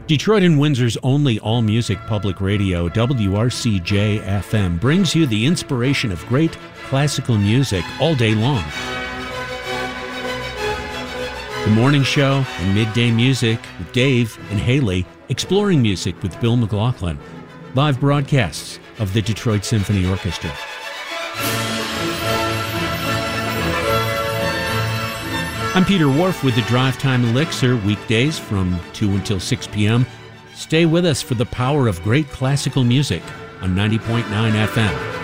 Detroit and Windsor's only all-music public radio, WRCJ-FM, brings you the inspiration of great classical music all day long. The morning show and midday music with Dave and Haley, exploring music with Bill McLaughlin, live broadcasts of the Detroit Symphony Orchestra. I'm Peter Wharf with the Drive Time Elixir, weekdays from 2 until 6 p.m. Stay with us for the power of great classical music on 90.9 FM.